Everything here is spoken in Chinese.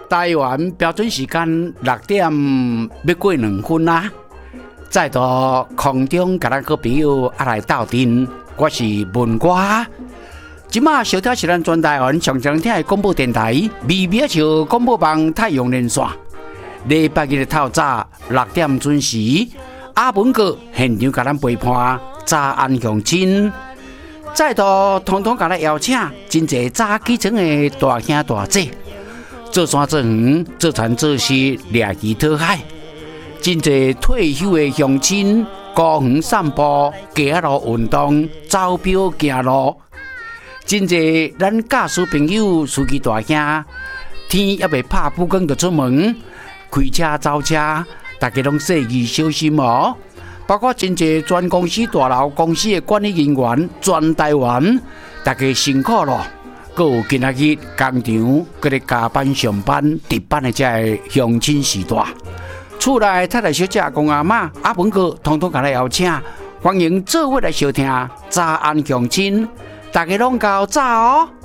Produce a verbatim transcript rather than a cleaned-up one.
台湾标准时间六点要过两分啦，在度空中甲咱好朋友啊来斗阵，我是文哥。即马收听是咱全台湾上常听的广播电台，微微笑广播网太阳连线。礼拜日的透早六点准时，阿文哥现场甲咱陪伴早安乡亲。再度通通甲咱邀请真侪早起床的大兄大姐。做山做园，做田做事，掠鱼讨海，真侪退休的乡亲，高远散步、行路运动、走表行路，真侪咱驾驶朋友、司机大兄，天还未拍不光就出门，开车走车，大家拢细意小心哦。包括真侪全公司大楼公司的管理人员，全台湾，大家辛苦咯。还有今仔日工厂搁咧加班上班值班的这个乡亲时代，厝内太太小姐公阿嬷阿文哥统统甲咱邀请，欢迎做伙来收听早安乡亲，大家拢到早哦。